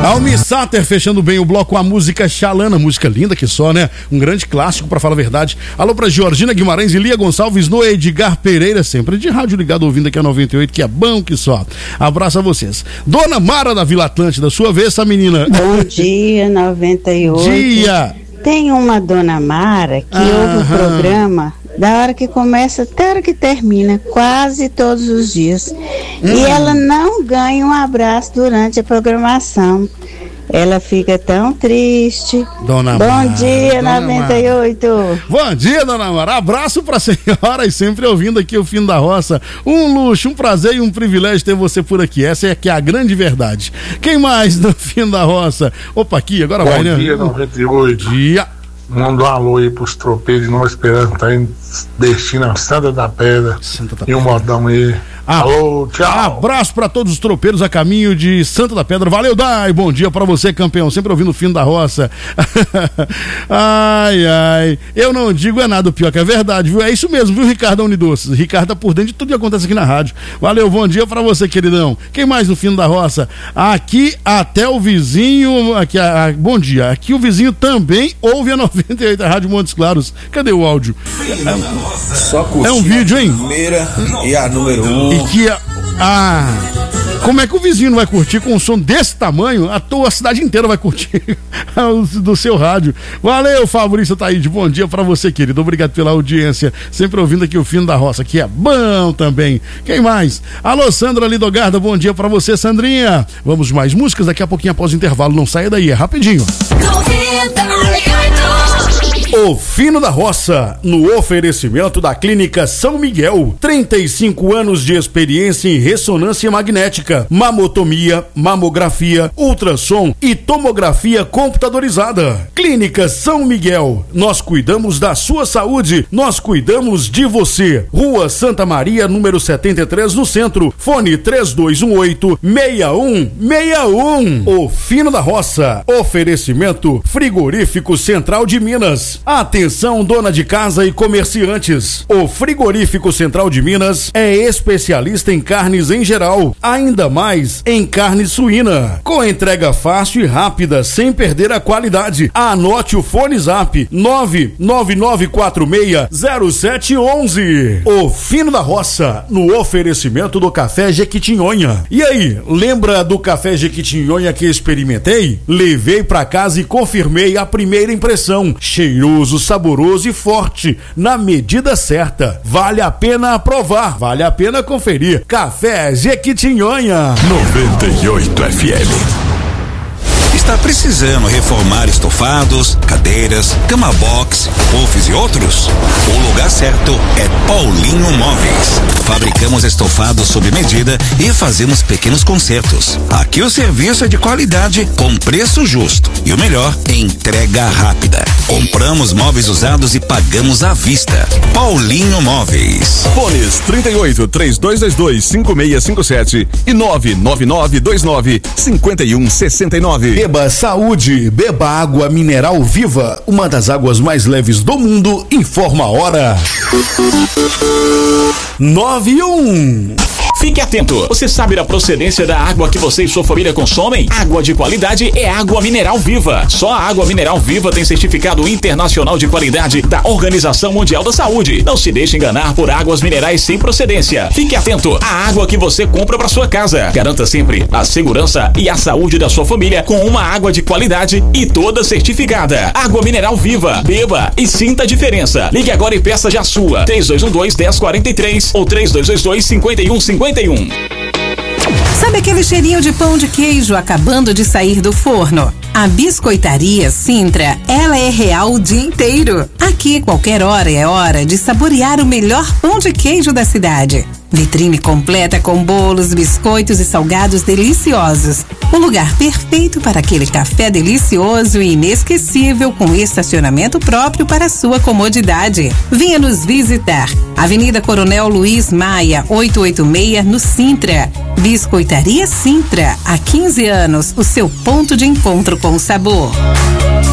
Almi Sater fechando bem o bloco com a música Xalana, música linda que só, né? Um grande clássico, pra falar a verdade. Alô pra Georgina Guimarães e Lia Gonçalves, no Edgar Pereira, sempre de rádio ligado, ouvindo aqui a 98, que é bom que só. Abraço a vocês. Dona Mara da Vila Atlântida, sua vez, essa menina. Bom dia, 98. Dia! Tem uma Dona Mara que ouve o programa da hora que começa até a hora que termina, quase todos os dias. E ela não ganha um abraço durante a programação. Ela fica tão triste. Dona Bom Mara, dia, Dona 98. Mara. Bom dia, Dona Mara. Abraço pra senhora e sempre ouvindo aqui o Fim da Roça. Um luxo, um prazer e um privilégio ter você por aqui. Essa é que é a grande verdade. Quem mais no Fim da Roça? Opa, aqui, agora vai, né? Bom dia, 98. Bom dia. Manda um alô aí pros tropeiros de Nova Esperança, tá indo destino a Santa da Pedra. E um modão aí. Alô, tchau. Abraço pra todos os tropeiros a caminho de Santa da Pedra. Valeu, Dai. Bom dia pra você, campeão. Sempre ouvindo o Fim da Roça. Ai, ai. Eu não digo é nada, o pior que é verdade, viu? É isso mesmo, viu, Ricardo Unidoces? Ricardo tá por dentro de tudo que acontece aqui na rádio. Valeu, bom dia pra você, queridão. Quem mais no Fim da Roça? Aqui até o vizinho. Aqui, bom dia. Aqui o vizinho também ouve a 98, a Rádio Montes Claros. Cadê o áudio? Só é um vídeo, hein? A primeira e a número 1. E que como é que o vizinho não vai curtir com um som desse tamanho? A cidade inteira vai curtir do seu rádio. Valeu, Fabrício Taíde, bom dia pra você, querido, obrigado pela audiência, sempre ouvindo aqui o Fim da Roça, que é bom também. Quem mais? Alô, Sandra Lidogarda, bom dia pra você, Sandrinha. Vamos mais músicas daqui a pouquinho após o intervalo, não saia daí, é rapidinho. O Fino da Roça, no oferecimento da Clínica São Miguel. 35 anos de experiência em ressonância magnética, mamotomia, mamografia, ultrassom e tomografia computadorizada. Clínica São Miguel, nós cuidamos da sua saúde, nós cuidamos de você. Rua Santa Maria, número 73, no centro. Fone 3218-6161. O Fino da Roça, oferecimento Frigorífico Central de Minas. Atenção, dona de casa e comerciantes. O Frigorífico Central de Minas é especialista em carnes em geral, ainda mais em carne suína, com entrega fácil e rápida, sem perder a qualidade. Anote o fone zap 999460711. O Fino da Roça, no oferecimento do Café Jequitinhonha. E aí, lembra do Café Jequitinhonha que experimentei? Levei pra casa e confirmei a primeira impressão. Cheiroso, saboroso e forte, na medida certa. Vale a pena provar, vale a pena conferir. Café Jequitinhonha 98 FM. Está precisando reformar estofados, cadeiras, cama box, puffs e outros? O lugar certo é Paulinho Móveis. Fabricamos estofados sob medida e fazemos pequenos consertos. Aqui o serviço é de qualidade com preço justo e o melhor, entrega rápida. Compramos móveis usados e pagamos à vista. Paulinho Móveis. Fones 38-3222-5657 e 99929-5169. Beba saúde, beba água mineral Viva, uma das águas mais leves do mundo. Informa a hora. 9:01. Fique atento, você sabe da procedência da água que você e sua família consomem? Água de qualidade é água mineral Viva. Só a água mineral Viva tem certificado internacional de qualidade da Organização Mundial da Saúde. Não se deixe enganar por águas minerais sem procedência. Fique atento à água que você compra para sua casa. Garanta sempre a segurança e a saúde da sua família com uma água de qualidade e toda certificada. Água mineral Viva. Beba e sinta a diferença. Ligue agora e peça já a sua. 3212-1043 ou 3222-5151. Sabe aquele cheirinho de pão de queijo acabando de sair do forno? A Biscoitaria Sintra, ela é real o dia inteiro. Aqui, qualquer hora é hora de saborear o melhor pão de queijo da cidade. Vitrine completa com bolos, biscoitos e salgados deliciosos. O lugar perfeito para aquele café delicioso e inesquecível com estacionamento próprio para sua comodidade. Venha nos visitar. Avenida Coronel Luiz Maia, 886, no Sintra. Biscoitaria Sintra, há 15 anos, o seu ponto de encontro com o sabor.